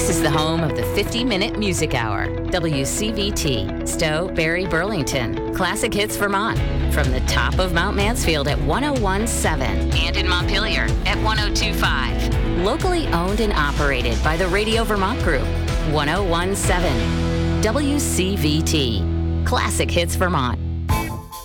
This is the home of the 50-minute music hour. WCVT, Stowe, Barrie, Burlington. Classic Hits Vermont. From the top of Mount Mansfield at 101.7 and in Montpelier at 102.5. Locally owned and operated by the Radio Vermont Group. 101.7 WCVT. Classic Hits Vermont.